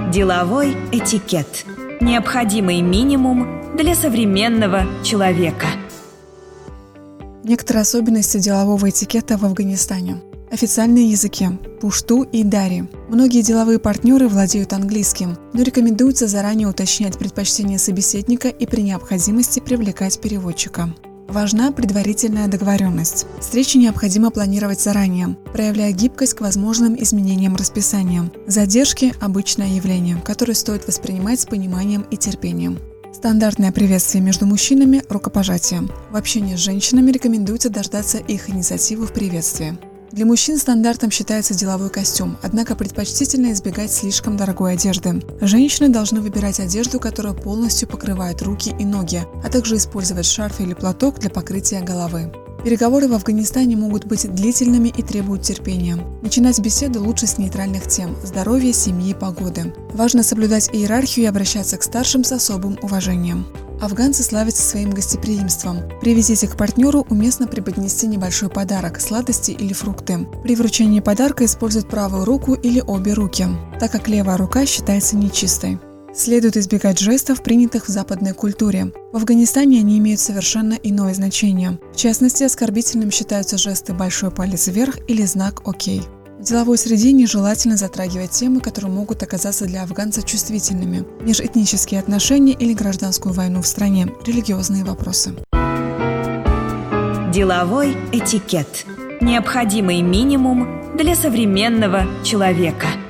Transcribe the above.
Деловой этикет. Необходимый минимум для современного человека. Некоторые особенности делового этикета в Афганистане. Официальные языки – пушту и дари. Многие деловые партнеры владеют английским, но рекомендуется заранее уточнять предпочтения собеседника и при необходимости привлекать переводчика. Важна предварительная договоренность. Встречи необходимо планировать заранее, проявляя гибкость к возможным изменениям расписания. Задержки – обычное явление, которое стоит воспринимать с пониманием и терпением. Стандартное приветствие между мужчинами – рукопожатие. В общении с женщинами рекомендуется дождаться их инициативы в приветствии. Для мужчин стандартом считается деловой костюм, однако предпочтительно избегать слишком дорогой одежды. Женщины должны выбирать одежду, которая полностью покрывает руки и ноги, а также использовать шарф или платок для покрытия головы. Переговоры в Афганистане могут быть длительными и требуют терпения. Начинать беседу лучше с нейтральных тем – здоровья, семьи, погоды. Важно соблюдать иерархию и обращаться к старшим с особым уважением. Афганцы славятся своим гостеприимством. При визите к партнеру уместно преподнести небольшой подарок – сладости или фрукты. При вручении подарка используют правую руку или обе руки, так как левая рука считается нечистой. Следует избегать жестов, принятых в западной культуре. В Афганистане они имеют совершенно иное значение. В частности, оскорбительным считаются жесты «большой палец вверх» или знак «Окей». В деловой среде нежелательно затрагивать темы, которые могут оказаться для афганцев чувствительными – межэтнические отношения или гражданскую войну в стране, религиозные вопросы. Деловой этикет. Необходимый минимум для современного человека.